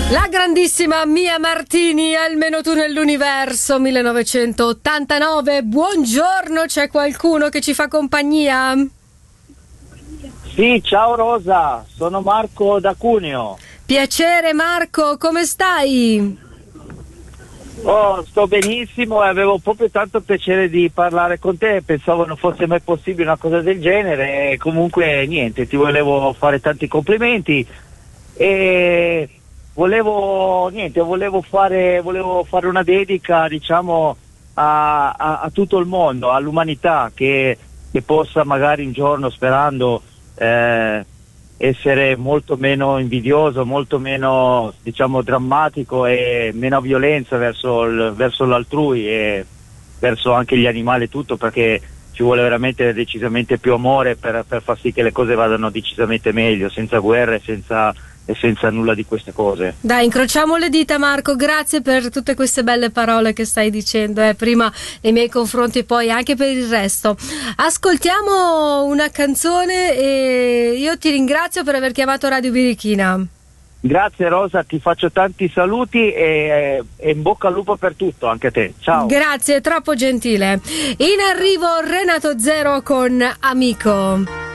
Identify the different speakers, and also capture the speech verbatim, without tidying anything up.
Speaker 1: La grandissima Mia Martini, Almeno tu nell'universo, millenovecentottantanove. Buongiorno, c'è qualcuno che ci fa compagnia?
Speaker 2: Sì, ciao Rosa, sono Marco da Cuneo.
Speaker 1: Piacere Marco, come stai?
Speaker 2: Oh, sto benissimo e avevo proprio tanto piacere di parlare con te, pensavo non fosse mai possibile una cosa del genere e comunque niente, ti volevo fare tanti complimenti e volevo niente, volevo fare, volevo fare una dedica, diciamo, a, a, a tutto il mondo, all'umanità, che, che possa magari un giorno, sperando, eh, essere molto meno invidioso, molto meno, diciamo, drammatico e meno violenza verso, il, verso l'altrui e verso anche gli animali e tutto, perché ci vuole veramente decisamente più amore per, per far sì che le cose vadano decisamente meglio, senza guerre, senza e senza nulla di queste cose.
Speaker 1: Dai, incrociamo le dita Marco, grazie per tutte queste belle parole che stai dicendo, eh, prima nei miei confronti e poi anche per il resto. Ascoltiamo una canzone e io ti ringrazio per aver chiamato Radio Birichina.
Speaker 2: Grazie Rosa, ti faccio tanti saluti e, e in bocca al lupo per tutto, anche a te, ciao.
Speaker 1: Grazie, troppo gentile. In arrivo Renato Zero con Amico.